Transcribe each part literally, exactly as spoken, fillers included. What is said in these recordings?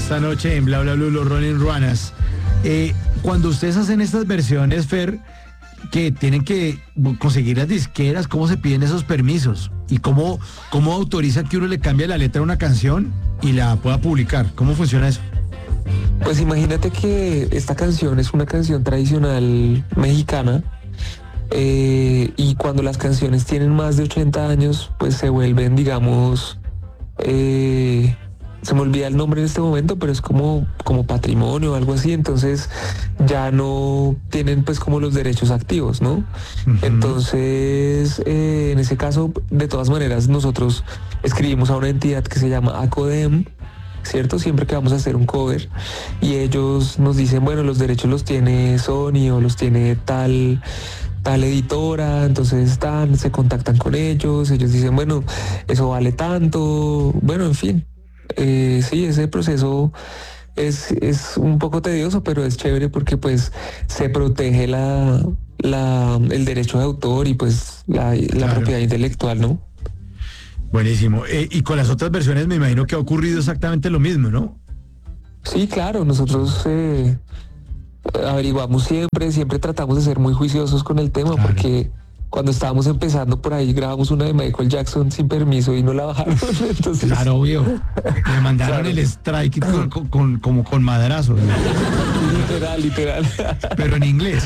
esta noche en Bla Bla Blue, los Rolling Ruanas. Eh, cuando ustedes hacen estas versiones, Fer, que tienen que conseguir las disqueras, ¿cómo se piden esos permisos? ¿Y cómo, cómo autorizan que uno le cambie la letra a una canción y la pueda publicar? ¿Cómo funciona eso? Pues imagínate que esta canción es una canción tradicional mexicana, eh, y cuando las canciones tienen más de ochenta años, pues se vuelven, digamos, eh, se me olvida el nombre en este momento, pero es como, como patrimonio o algo así, entonces ya no tienen pues como los derechos activos, ¿no? Uh-huh. Entonces, eh, en ese caso, de todas maneras, nosotros escribimos a una entidad que se llama ACODEM, ¿cierto? Siempre que vamos a hacer un cover, y ellos nos dicen, bueno, los derechos los tiene Sony o los tiene tal... tal editora, entonces están, se contactan con ellos, ellos dicen, bueno, eso vale tanto, bueno, en fin, eh, sí, ese proceso es, es un poco tedioso, pero es chévere porque pues se protege la, la, el derecho de autor y pues la, la claro. propiedad intelectual, ¿no? Buenísimo, eh, y con las otras versiones me imagino que ha ocurrido exactamente lo mismo, ¿no? Sí, claro, nosotros... Eh, averiguamos siempre, siempre tratamos de ser muy juiciosos con el tema, claro. Porque cuando estábamos empezando por ahí grabamos una de Michael Jackson sin permiso y no la bajaron. Entonces... Claro, obvio. Me mandaron claro. el strike con, con, con, como con madrazos. Literal, literal. Pero en inglés.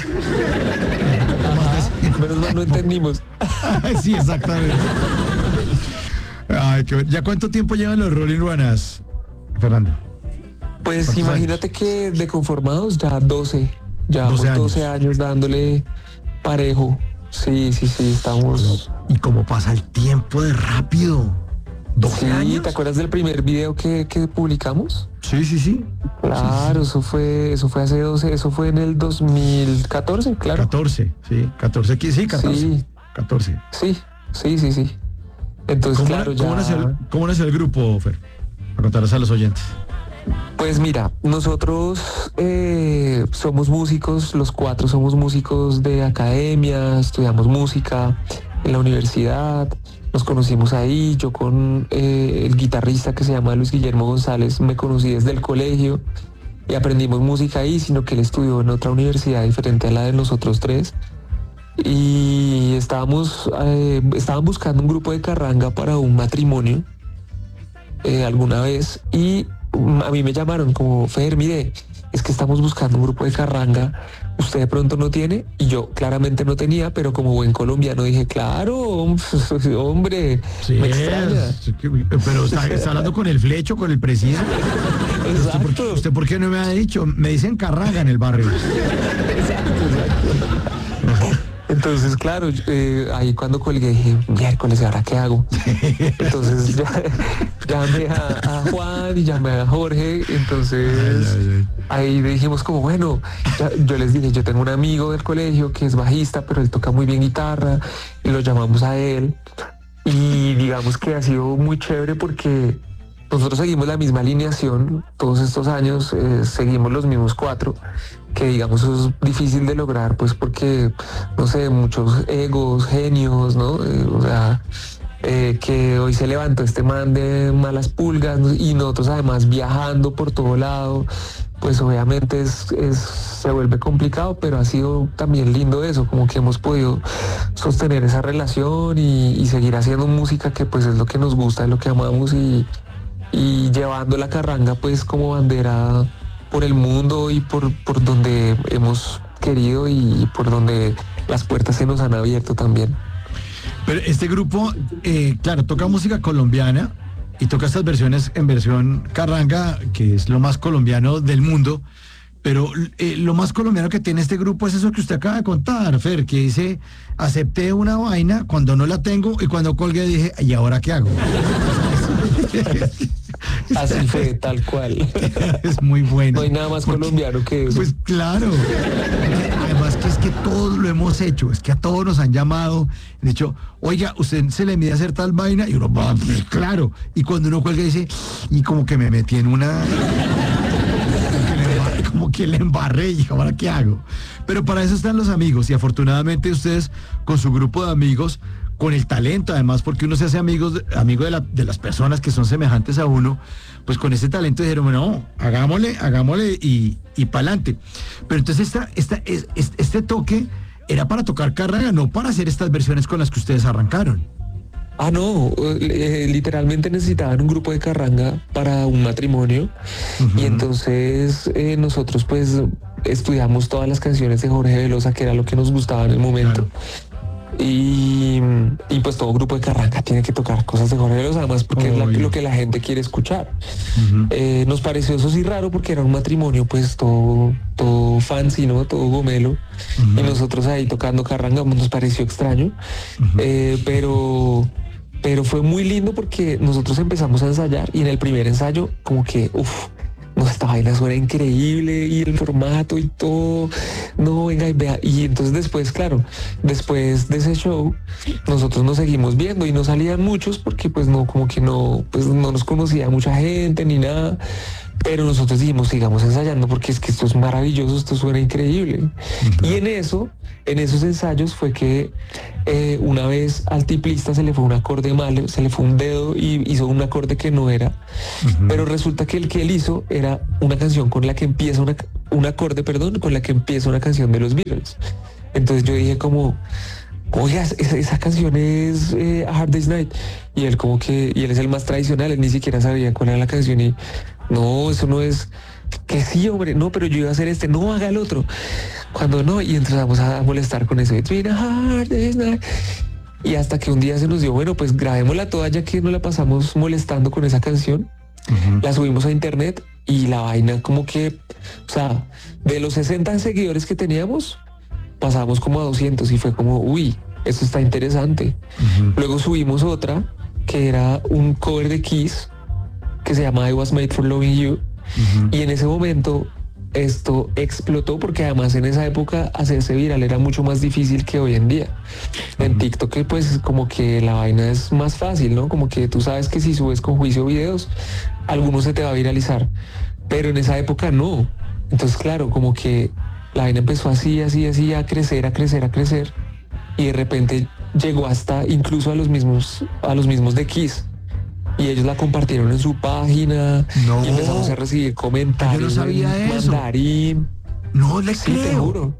Menos mal no entendimos. Sí, exactamente. Ay, qué... ¿Ya cuánto tiempo llevan los Rolling Ruanas, Fernando? Pues imagínate años? que de conformados ya doce, ya doce años. doce años dándole parejo. Sí, sí, sí, estamos... ¿Y cómo pasa el tiempo de rápido? ¿doce sí, años? ¿Te acuerdas del primer video que, que publicamos? Sí, sí, sí. Claro, sí, sí. eso fue eso fue hace doce, eso fue en el dos mil catorce, claro. catorce, sí, catorce, sí, catorce. Sí. catorce. Sí, sí, sí, sí. Entonces, ¿Cómo, claro, ya... ¿cómo nació el, cómo nació el grupo, Fer? Para contarles a los oyentes. Pues mira, nosotros eh, somos músicos, los cuatro somos músicos de academia, estudiamos música en la universidad, nos conocimos ahí, yo con eh, el guitarrista que se llama Luis Guillermo González me conocí desde el colegio y aprendimos música ahí, sino que él estudió en otra universidad diferente a la de nosotros tres y estábamos, eh, estaban buscando un grupo de carranga para un matrimonio eh, alguna vez y a mí me llamaron como, Fer, mire, es que estamos buscando un grupo de carranga, ¿usted de pronto no tiene? Y yo claramente no tenía, pero como buen colombiano dije, claro, hombre, sí, me extraña. Es, pero está, está hablando con el flecho, con el preciso. Exacto. ¿Usted por, ¿Usted por qué no me ha dicho? Me dicen carranga en el barrio. Exacto, exacto. Entonces, claro, eh, ahí cuando colgué dije, miércoles, ¿ahora qué hago? Entonces ya, llamé a, a Juan y llamé a Jorge, entonces ay, ay, ay. ahí dijimos como, bueno, ya, yo les dije, yo tengo un amigo del colegio que es bajista, pero él toca muy bien guitarra, y lo llamamos a él, y digamos que ha sido muy chévere porque nosotros seguimos la misma alineación, todos estos años eh, seguimos los mismos cuatro, que digamos eso es difícil de lograr, pues porque, no sé, muchos egos, genios, ¿no? Eh, o sea, eh, que hoy se levantó este man de malas pulgas, ¿no? Y nosotros además viajando por todo lado, pues obviamente es, es, se vuelve complicado, pero ha sido también lindo eso, como que hemos podido sostener esa relación y, y seguir haciendo música que pues es lo que nos gusta, es lo que amamos y, y llevando la carranga pues como bandera por el mundo y por, por donde hemos querido y por donde las puertas se nos han abierto también. Pero este grupo, eh, claro, toca música colombiana y toca estas versiones en versión carranga, que es lo más colombiano del mundo, pero eh, lo más colombiano que tiene este grupo es eso que usted acaba de contar, Fer, que dice, acepté una vaina cuando no la tengo y cuando colgué dije, ¿y ahora qué hago? Así fue, tal cual. Es muy bueno. No hay nada más porque, colombiano que eso. Pues claro. Además que es que todos lo hemos hecho, es que a todos nos han llamado, han dicho, oiga, usted se le mide hacer tal vaina, y uno, pues, claro. Y cuando uno cuelga dice, y como que me metí en una... como que le embarré y dije, ¿ahora qué hago? Pero para eso están los amigos, y afortunadamente ustedes, con su grupo de amigos, con el talento, además, porque uno se hace amigos, amigo de, la, de las personas que son semejantes a uno, pues con ese talento dijeron, bueno, no, hagámosle, hagámosle y, y pa'lante. Pero entonces esta, esta, es, este toque era para tocar carranga, no para hacer estas versiones con las que ustedes arrancaron. Ah, no, eh, literalmente necesitaban un grupo de carranga para un matrimonio. Uh-huh. Y entonces eh, nosotros pues estudiamos todas las canciones de Jorge Velosa, que era lo que nos gustaba en el momento. Claro. Y, y pues todo grupo de carranga tiene que tocar cosas de Jorge Velosa, además porque oh, es la, lo que la gente quiere escuchar. Uh-huh. eh, nos pareció eso sí raro porque era un matrimonio pues todo, todo fancy, ¿no? Todo gomelo. Uh-huh. Y nosotros ahí tocando carranga nos pareció extraño. Uh-huh. eh, pero... Pero fue muy lindo porque nosotros empezamos a ensayar y en el primer ensayo como que, uff, no, esta vaina suena increíble y el formato y todo, no, venga y vea. Y entonces después, claro, después de ese show, nosotros nos seguimos viendo y no salían muchos porque pues no, como que no, pues no nos conocía mucha gente ni nada. Pero nosotros dijimos, sigamos ensayando porque es que esto es maravilloso, esto suena increíble. Uh-huh. Y en eso, en esos ensayos fue que eh, una vez al tiplista se le fue un acorde mal, se le fue un dedo y hizo un acorde que no era. Uh-huh. Pero resulta que el que él hizo era una canción con la que empieza una, un acorde, perdón, con la que empieza una canción de los Beatles. Entonces yo dije como, oye, esa, esa canción es eh, A Hard Day's Night. Y él como que, y él es el más tradicional, él ni siquiera sabía cuál era la canción y no, eso no es, que sí, hombre, no, pero yo iba a hacer este, no, haga el otro. Cuando no, y empezamos a molestar con eso. Y hasta que un día se nos dio, bueno, pues grabémosla toda ya que nos la pasamos molestando con esa canción. Uh-huh. La subimos a internet y la vaina como que, o sea, de los sesenta seguidores que teníamos, pasamos como a doscientos y fue como, uy, esto está interesante. Uh-huh. Luego subimos otra que era un cover de Kiss que se llama I Was Made for Loving You. Uh-huh. Y en ese momento esto explotó porque además en esa época hacerse viral era mucho más difícil que hoy en día. Uh-huh. En TikTok pues como que la vaina es más fácil, ¿no? Como que tú sabes que si subes con juicio videos, alguno se te va a viralizar. Pero en esa época no. Entonces claro, como que la vaina empezó así, así, así a crecer, a crecer, a crecer. Y de repente llegó hasta incluso a los mismos, a los mismos de Kiss. Y ellos la compartieron en su página. No. Y empezamos a recibir comentarios. Yo no sabía en eso. Mandarín. No le sí, creo. Te juro.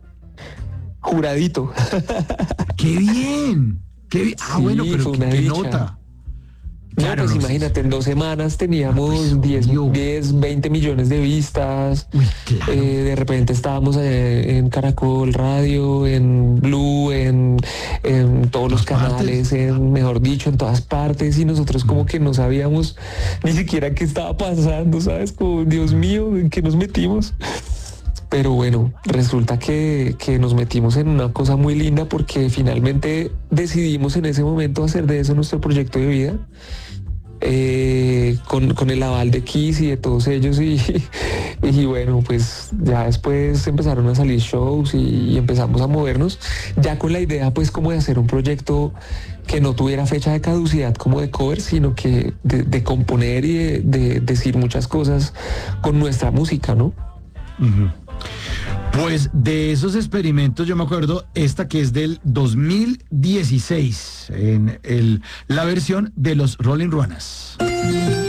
Juradito. ¡Qué bien! ¡Qué bien! Ah, sí, bueno, pero qué, qué nota. Claro, no, pues no, imagínate, en dos semanas teníamos no, pues, diez, veinte millones de vistas. Uy, claro. eh, de repente estábamos eh, en Caracol Radio, en Blue, en, en todos los canales, en, mejor dicho, en todas partes. Y nosotros como que no sabíamos ni siquiera qué estaba pasando, ¿sabes? Como, Dios mío, ¿en qué nos metimos? Pero bueno, resulta que, que nos metimos en una cosa muy linda porque finalmente decidimos en ese momento hacer de eso nuestro proyecto de vida. Eh, con, con el aval de Kiss y de todos ellos y, y bueno, pues ya después empezaron a salir shows y, y empezamos a movernos ya con la idea pues como de hacer un proyecto que no tuviera fecha de caducidad como de cover, sino que de, de componer y de, de decir muchas cosas con nuestra música, ¿no? Uh-huh. Pues de esos experimentos yo me acuerdo esta que es del dos mil dieciséis en el, la versión de los Rolling Ruanas.